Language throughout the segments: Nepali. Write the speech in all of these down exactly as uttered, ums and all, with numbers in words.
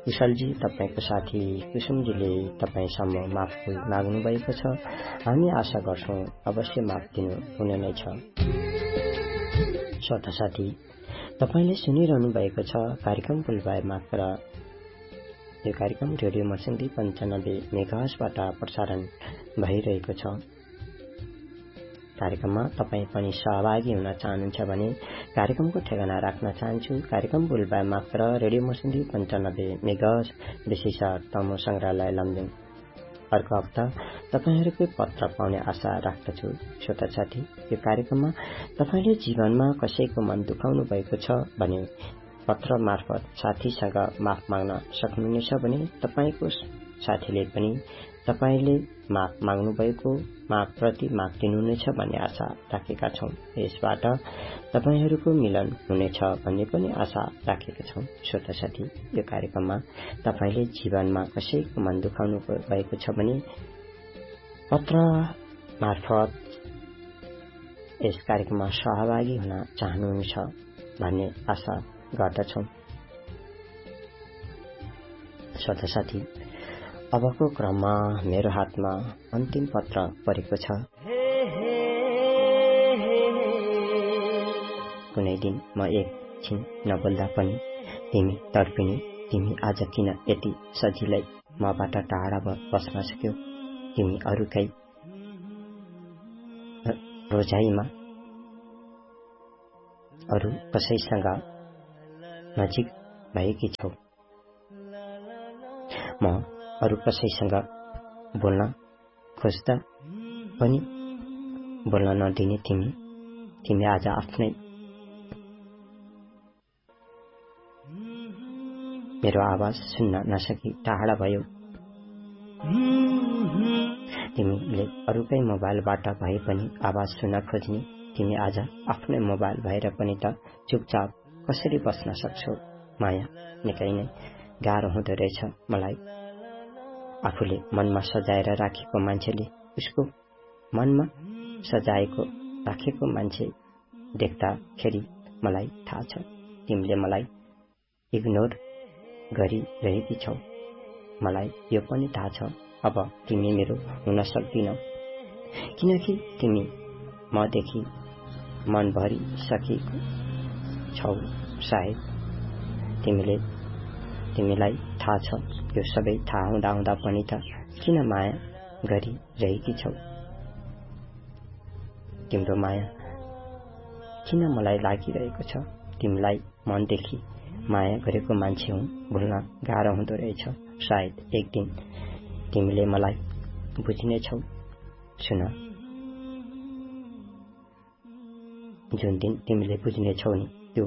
कुशलजी, तपाईको साथी कुसुमजीले तपाईसम्म माफी माग्नु भएको छ। हामी आशा गर्छौं अवश्य माफ दिनु हुने नै छ। श्रोता साथी, तपाईले सुनिरहनु भएको छ कार्यक्रम फुलबाई मात्र। यो कार्यक्रम रेडियो मर्सिन्दी पन्चानब्बे मेगाहर्जबाट प्रसारण भइरहेको छ। कार्यक्रममा तपाईं पनि सहभागी हुन चाहनुहुन्छ भने कार्यक्रमको ठेगाना राख्न चाहन्छु। कार्यक्रम फुलबाई मात्र, रेडियो मर्सिन्दी पन्चानब्बे मेगाहर्ज, विशेषर तमु संग्रहालय लमजुङ। अर्को हप्ता तपाईहरुकै पत्र पाउने आशा राख्दछु। श्रोता साथी, यो कार्यक्रममा तपाईले जीवनमा कसैको मन दुखाउनु भएको छ भने पत्र मार्फत साथीसँग माफ माग्न सक्नुहुनेछ भने तपाईको साथीले पनि तपाईले माफ माग्नु भएको माफ प्रति माफ दिनुहुनेछ भन्ने आशा राखेका छौं। यसबाट तपाईहरुको मिलन हुनेछ भन्ने पनि आशा राखेका छौं। श्रोता साथी, यो कार्यक्रममा तपाईले जीवनमा कसैको मन दुखाउनु भएको छ भने पत्र मार्फत यस कार्यक्रममा सहभागी हुन चाहनुहुन्छ भन्ने आशा गर्दछौं। श्रोता साथी, अबको क्रममा मेरो हातमा अन्तिम पत्र परेको छ। कुनै दिन म एकछिन नबोल्दा पनि तिमी तडपिने, तिमी आज किन यति सजिलै मबाट टाढा बस्न सक्यौ? तिमी अरूकै रोजाइमा अरू कसैसँग नजिक भएकी छौ। म अरू कसैसँग बोल्न खोज्दा पनि बोल्न नदिने तिमी तिमी आज आफ्नै मेरो आवाज सुन्न नसकी टाढा भयो। तिमीले अरूकै मोबाइलबाट भए पनि आवाज सुन्न खोज्ने तिमी आज आफ्नै मोबाइल भएर पनि त चुपचाप कसरी बस्न सक्छौ? माया निकै नै गाह्रो हुँदो रहेछ मलाई। आफूले मनमा सजाएर राखेको मान्छेले उसको मनमा सजाएको राखेको मान्छे देख्दाखेरि मलाई थाहा छ तिमीले मलाई इग्नोर गरिरहेकी छौ। मलाई यो पनि थाहा छ अब तिमी मेरो हुन सक्दिनौ, किनकि तिमी मदेखि मन भरिसकेको छौ। सायद तिमीले तिमीलाई थाहा छ यो सबै थाहा हुँदा हुँदा पनि त किन माया गरिरहेकी छौ? तिम्रो माया किन मलाई लागिरहेको छ? तिमीलाई मनदेखि माया गरेको मान्छे हुँ भुल्न गाह्रो हुँदो रहेछ। सायद एक दिन तिमीले मलाई बुझ्नेछौ। सुन, जुन दिन तिमीले बुझ्नेछौ नि त्यो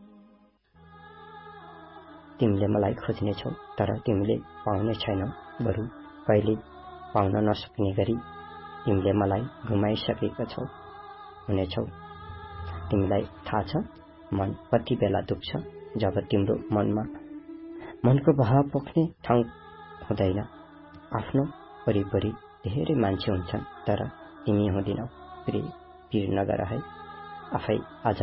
तिमीले मलाई खोज्नेछौ, तर तिमीले पाउने छैनौ। बरु कहिले पाउन नसक्ने गरी तिमीले मलाई घुमाइसकेका छौ हुनेछौ। तिमीलाई थाहा छ मन कति बेला दुख्छ जब तिम्रो मनमा मनको बहाव पोख्ने ठाउँ हुँदैन। आफ्नो वरिपरि धेरै मान्छे हुन्छन् तर तिमी हुँदिनौ। पिर पिर नगर है, आफै आज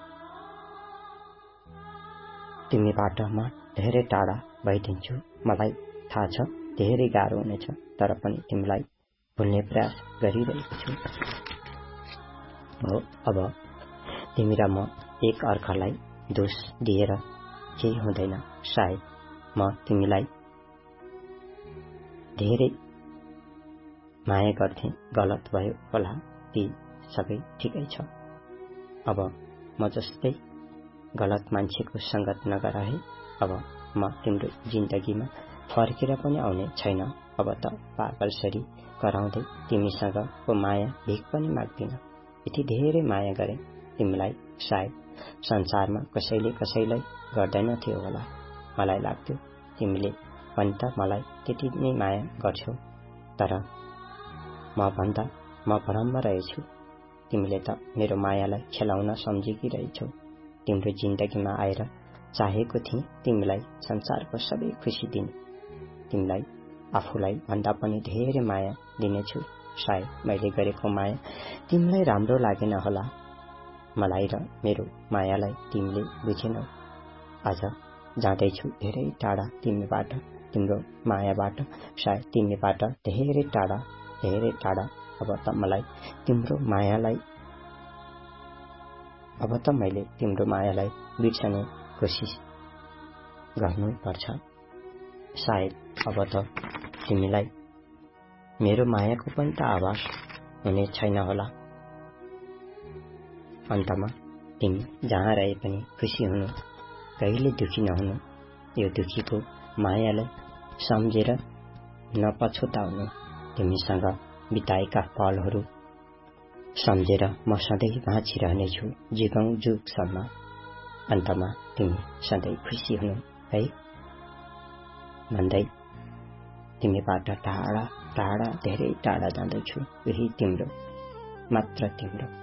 तिमीबाट म धेरै टाढा भइदिन्छु। मलाई थाहा छ धेरै गाह्रो हुनेछ, तर पनि तिमीलाई भुल्ने प्रयास गरिरहेको छु। हो, अब तिमी र म एक अर्कालाई दोष दिएर केही हुँदैन। सायद म तिमीलाई धेरै माया गर्थे, गलत भयो होला, ती सबै ठिकै छ। अब म जस्तै गलत मान्छेको संगत नगर है। अब म तिम्रो जिन्दगीमा फर्केर पनि आउने छैन। अब त पागलसरी कराउँदै तिमीसँगको माया भिख पनि माग्दिन। यति धेरै माया गरे तिमीलाई सायद संसारमा कसैले कसैलाई गर्दैन थियो होला। मलाई लाग्थ्यो तिमीले पनि त मलाई त्यति नै माया गर्छौ, तर म भन्दा म भ्रममा रहेछु। तिमीले त मेरो मायालाई खेलाउन सम्झेकी रहेछौ। तिम्रो जिन्दगीमा आएर चाहेको थिएँ तिमीलाई संसारको सबै खुसी दिने, तिमीलाई आफूलाई भन्दा पनि धेरै माया दिनेछु। सायद मैले गरेको माया तिमीलाई राम्रो लागेन होला। मलाई र मेरो मायालाई तिमीले बुझेनौ। आज जाँदैछु धेरै टाढा तिमीबाट, तिम्रो मायाबाट, सायद तिमीबाट धेरै टाढा धेरै टाढा। अब त मलाई तिम्रो मायालाई अब त मैले तिम्रो मायालाई बिर्सने कोसिस गर्नु पर्छ। सायद अब त तिमीलाई मेरो मायाको पनि त आभास हुने छैन होला। अन्तमा तिमी जहाँ रहे पनि खुसी हुनु, कहिले दुखी नहुनु। यो दुखीको मायालाई सम्झेर नपछुताउनु। तिमीसँग बिताएका पलहरू सम्झेर म सधैँ बाँचिरहनेछु जुगौं जुगसम्म। अन्तमा तिमी सधैँ खुसी हुनु है भन्दै तिमीबाट टाढा टाढा धेरै टाढा जाँदैछु। यही तिम्रो, मात्र तिम्रो।